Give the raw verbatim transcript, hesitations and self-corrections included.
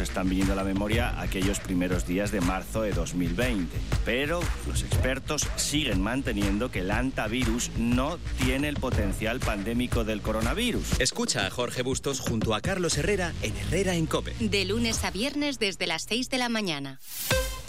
están viniendo a la memoria aquellos primeros días de marzo de dos mil veinte. Pero los expertos siguen manteniendo que el hantavirus no tiene el potencial pandémico del coronavirus. Escucha a Jorge Bustos junto a Carlos Herrera en Herrera en COPE. De lunes a viernes desde las seis de la mañana.